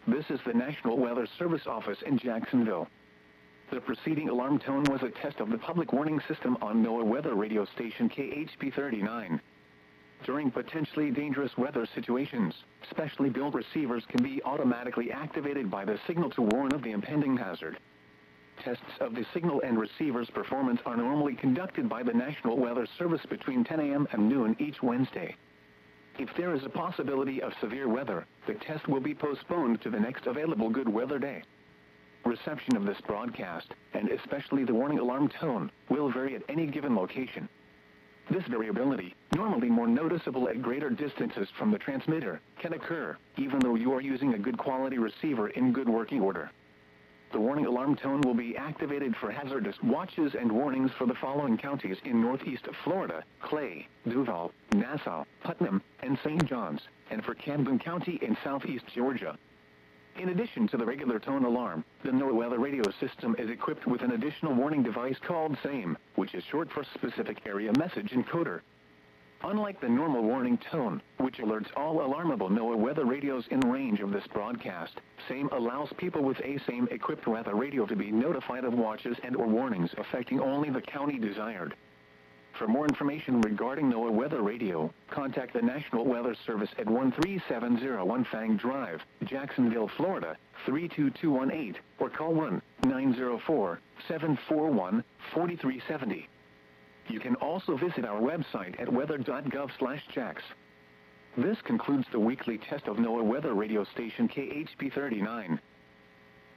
This is the National Weather Service office in Jacksonville. The preceding alarm tone was a test of the public warning system on NOAA weather radio station KHP 39. During potentially dangerous weather situations, specially built receivers can be automatically activated by the signal to warn of the impending hazard. Tests of the signal and receiver's performance are normally conducted by the National Weather Service between 10 a.m. and noon each Wednesday. If there is a possibility of severe weather, the test will be postponed to the next available good weather day. Reception of this broadcast, and especially the warning alarm tone, will vary at any given location. This variability, normally more noticeable at greater distances from the transmitter, can occur, even though you are using a good quality receiver in good working order. The warning alarm tone will be activated for hazardous watches and warnings for the following counties in northeast Florida: Clay, Duval, Nassau, Putnam, and St. Johns, and for Camden County in southeast Georgia. In addition to the regular tone alarm, the NOAA weather radio system is equipped with an additional warning device called SAME, which is short for Specific Area Message Encoder. Unlike the normal warning tone, which alerts all alarmable NOAA weather radios in range of this broadcast, SAME allows people with a SAME-equipped weather radio to be notified of watches and/or warnings affecting only the county desired. For more information regarding NOAA weather radio, contact the National Weather Service at 13701 Fang Drive, Jacksonville, Florida, 32218, or call 1-904-741-4370. You can also visit our website at weather.gov/jax. This concludes the weekly test of NOAA weather radio station KHP 39.